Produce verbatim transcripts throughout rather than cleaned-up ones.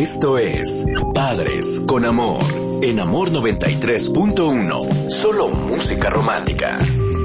Esto es Padres con Amor, en Amor noventa y tres punto uno. Solo música romántica.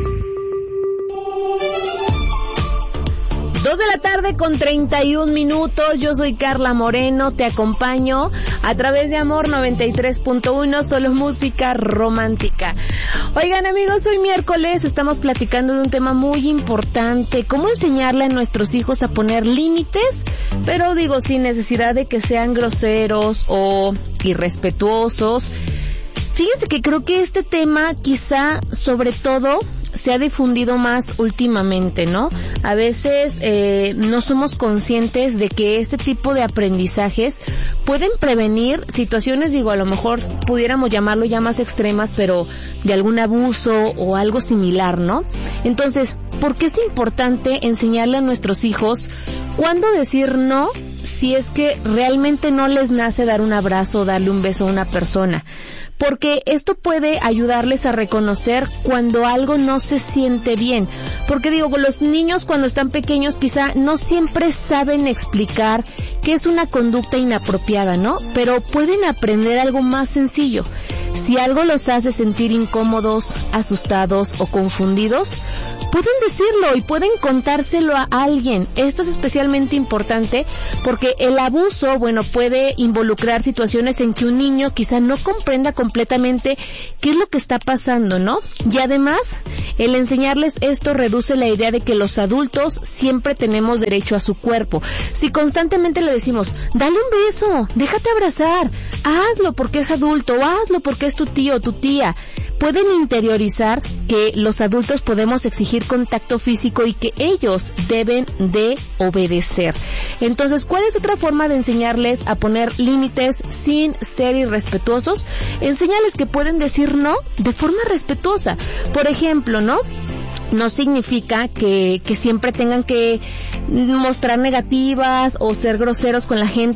Dos de la tarde con treinta y un minutos, yo soy Carla Moreno, te acompaño a través de Amor noventa y tres punto uno, solo música romántica. Oigan amigos, hoy miércoles estamos platicando de un tema muy importante, cómo enseñarle a nuestros hijos a poner límites, pero digo sin necesidad de que sean groseros o irrespetuosos. Fíjense que creo que este tema quizá sobre todo se ha difundido más últimamente, ¿no? A veces eh, no somos conscientes de que este tipo de aprendizajes pueden prevenir situaciones, digo, a lo mejor pudiéramos llamarlo ya más extremas, pero de algún abuso o algo similar, ¿no? Entonces, ¿por qué es importante enseñarle a nuestros hijos cuándo decir no si es que realmente no les nace dar un abrazo o darle un beso a una persona? Porque esto puede ayudarles a reconocer cuando algo no se siente bien. Porque digo, los niños cuando están pequeños quizá no siempre saben explicar qué es una conducta inapropiada, ¿no? Pero pueden aprender algo más sencillo. Si algo los hace sentir incómodos, asustados o confundidos, pueden decirlo y pueden contárselo a alguien. Esto es especialmente importante porque el abuso, bueno, puede involucrar situaciones en que un niño quizá no comprenda completamente qué es lo que está pasando, ¿no? Y además, el enseñarles esto reduce la idea de que los adultos siempre tenemos derecho a su cuerpo. Si constantemente le decimos, dale un beso, déjate abrazar, hazlo porque es adulto, o hazlo porque es tu tío o tu tía, pueden interiorizar que los adultos podemos exigir contacto físico y que ellos deben de obedecer. Entonces, ¿cuál es otra forma de enseñarles a poner límites sin ser irrespetuosos? Enséñales que pueden decir no de forma respetuosa. Por ejemplo, ¿no? No significa que, que siempre tengan que mostrar negativas o ser groseros con la gente